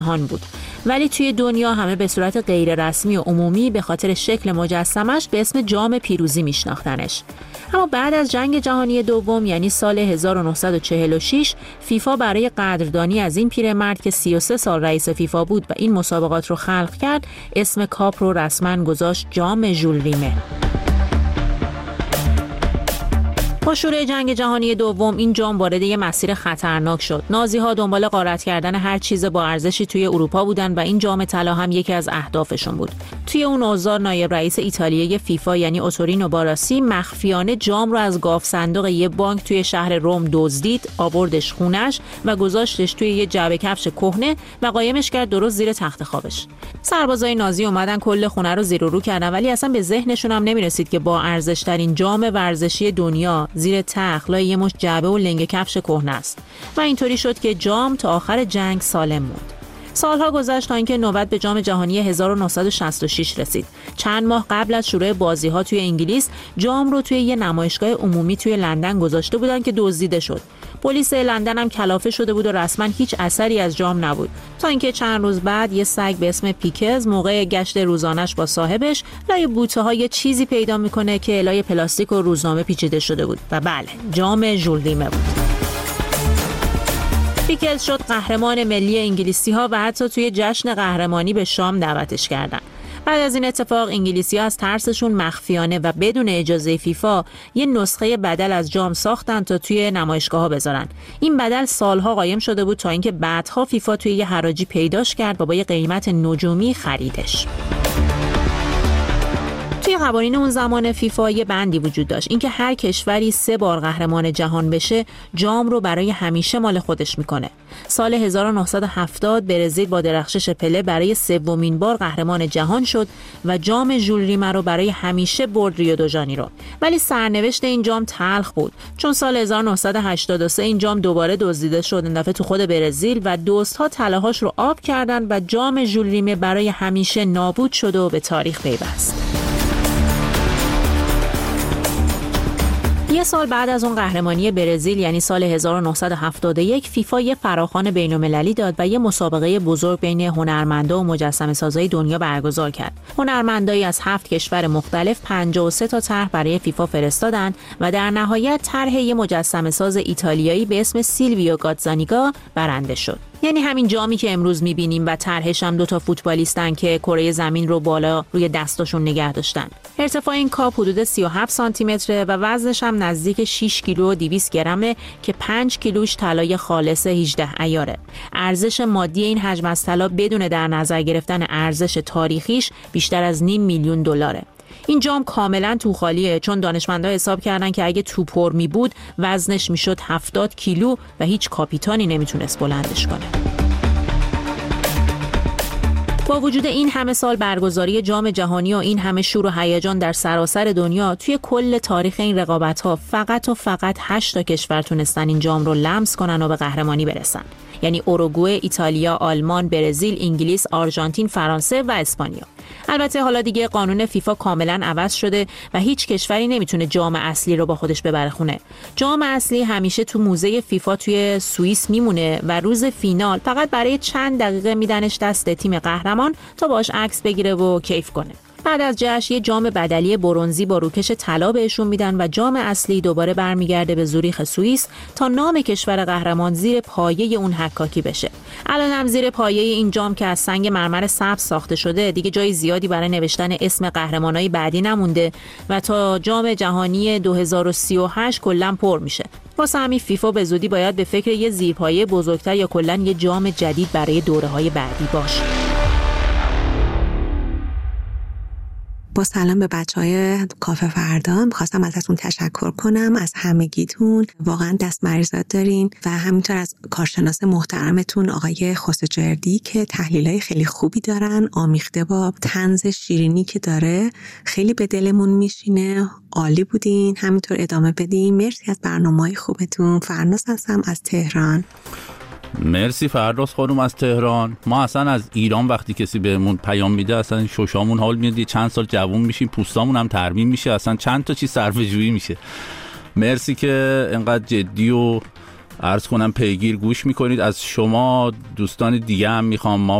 جهان بود، ولی توی دنیا همه به صورت غیر رسمی و عمومی به خاطر شکل مجسمش به اسم جام پیروزی میشناختنش. اما بعد از جنگ جهانی دوم یعنی سال 1946 فیفا برای قدردانی از این پیرمرد که 33 سال رئیس فیفا بود و این مسابقات رو خلق کرد، اسم کاپ رو رسما گذاشت جام ژول ریمه. با شروع جنگ جهانی دوم این جام وارد یه مسیر خطرناک شد. نازی‌ها دنبال غارت کردن هر چیز با ارزشی توی اروپا بودن و این جام طلا هم یکی از اهدافشون بود. توی اون اوضاع نایب رئیس ایتالیایی فیفا یعنی اوتورینو باراسی مخفیانه جام رو از گاف صندوق یه بانک توی شهر روم دزدید، آوردش خونش و گذاشتش توی یه جعبه کفش کهنه و قایمش کرد درست زیر تخت خوابش. سربازای نازی اومدن کل خونه رو زیر و رو کردن، ولی اصلا به ذهنشون هم نمی‌رسید که با ارزش‌ترین جام ورزشی دنیا زیر تخت لای یه مشت جعبه و لنگ کفش کهنه است و اینطوری شد که جام تا آخر جنگ سالم موند. سالها گذشت تا اینکه نوبت به جام جهانی 1966 رسید. چند ماه قبل از شروع بازی‌ها توی انگلیس جام رو توی یه نمایشگاه عمومی توی لندن گذاشته بودن که دزدیده شد. پلیس لندن هم کلافه شده بود و رسما هیچ اثری از جام نبود، تا اینکه چند روز بعد یه سگ به اسم پیکز موقع گشت روزانش با صاحبش لای بوته‌ها یه چیزی پیدا میکنه که لای پلاستیک و روزنامه پیچیده شده بود و بله، جام ژول ریمه بود. پیکز شد قهرمان ملی انگلیسی‌ها و حتی توی جشن قهرمانی به شام دعوتش کردن. بعد از این اتفاق انگلیسی‌ها از ترسشون مخفیانه و بدون اجازه فیفا یه نسخه بدل از جام ساختن تا توی نمایشگاه‌ها بذارن. این بدل سالها قایم شده بود تا اینکه بعدها فیفا توی یه حراجی پیداش کرد و با یه قیمت نجومی خریدش. توی قوانین اون زمان فیفا یه بندی وجود داشت، اینکه هر کشوری 3 بار قهرمان جهان بشه جام رو برای همیشه مال خودش میکنه. سال 1970 برزیل با درخشش پله برای 3مین بار قهرمان جهان شد و جام ژول ریمه رو برای همیشه برد ریو دو ژانیرو. ولی سرنوشت این جام تلخ بود، چون سال 1983 این جام دوباره دزدیده شد، این دفعه تو خود برزیل، و دزدها طلاهاش رو آب کردن و جام ژول ریمه برای همیشه نابود شد و به تاریخ پیوست. یه سال بعد از اون قهرمانی برزیل یعنی سال 1971 فیفا یه فراخوان بین‌المللی داد و یه مسابقه بزرگ بین هنرمندا و مجسمه‌سازای دنیا برگزار کرد. هنرمندایی از 7 کشور مختلف 53 تا طرح برای فیفا فرستادن و در نهایت طرح یه مجسمه‌ساز ایتالیایی به اسم سیلویو گاتزانیگا برنده شد. یعنی همین جامی که امروز می‌بینیم و طرحش هم 2 فوتبالیستن که کره زمین رو بالا روی دستاشون نگه داشتن. ارتفاع این کاپ حدود 37 سانتی متره و وزنش هم نزدیک 6 کیلو و 200 گرمه که 5 کیلوش طلای خالص 18 عیاره. ارزش مادی این حجم از طلا بدون در نظر گرفتن ارزش تاریخیش بیشتر از $500,000 دلاره. این جام کاملا توخالیه، چون دانشمندان حساب کردن که اگه تو پر می بود وزنش میشد 70 کیلو و هیچ کاپیتانی نمیتونست بلندش کنه. با وجود این همه سال برگزاری جام جهانی و این همه شور و هیجان در سراسر دنیا، توی کل تاریخ این رقابت‌ها فقط 8 تا کشور تونستن این جام رو لمس کنن و به قهرمانی برسن. یعنی اوروگوئه، ایتالیا، آلمان، برزیل، انگلیس، آرژانتین، فرانسه و اسپانیا. البته حالا دیگه قانون فیفا کاملا عوض شده و هیچ کشوری نمیتونه جام اصلی رو با خودش ببره خونه. جام اصلی همیشه تو موزه فیفا توی سوئیس میمونه و روز فینال فقط برای چند دقیقه میدنش دست تیم قهرمان تا باش عکس بگیره و کیف کنه. بعد از جشن یه جام بدلی برنزی با روکش طلا بهشون میدن و جام اصلی دوباره برمیگرده به زوریخ سوئیس تا نام کشور قهرمان زیر پایه اون حکاکی بشه. الان هم زیر پایه این جام که از سنگ مرمر سبز ساخته شده دیگه جای زیادی برای نوشتن اسم قهرمانای بعدی نمونده و تا جام جهانی 2038 کلاً پر میشه. واسه همین فیفا به زودی باید به فکر یه زیرپایه بزرگتر یا کلاً یه جام جدید برای دوره‌های بعدی باشه. با سلام به بچهای کافه فردا، می‌خواستم ازتون تشکر کنم از همگیتون. واقعا دست مریضات دارین و همینطور از کارشناس محترمتون آقای خوسجردی که تحلیلای خیلی خوبی دارن، آمیخته با طنز شیرینی که داره، خیلی به دلمون میشینه. عالی بودین، همینطور ادامه بدین. مرسی از برنامه‌های خوبتون. فرناز هستم از تهران. مرسی فردوس خانم از تهران. ما اصلا از ایران وقتی کسی بهمون پیام میده اصلا شوشامون حال میاد، چند سال جوون میشیم، پوستامون هم ترمیم میشه، اصلا چند تا چیز صرفه‌جویی میشه. مرسی که انقدر جدی و عرض کنم پیگیر گوش میکنید. از شما دوستان دیگه هم میخوام، ما